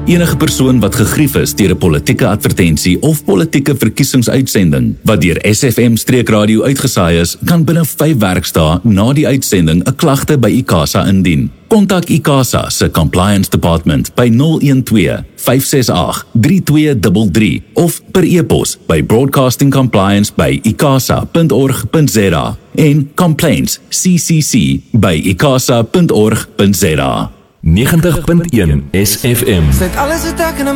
Enige persoon wat gegrief is deur 'n politieke advertensie of politieke verkiesingsuitsending wat deur SFM Streekradio uitgesaai is, kan binne 5 werksdae na die uitsending 'n klagte by ICASA indien. Kontak ICASA se Compliance Department by 012 568 3233 of per e-pos by broadcastingcompliance@icasa.org.za en complaints@ccc.icasa.org.za. 90.1 SFM. Sluit alles wat ek in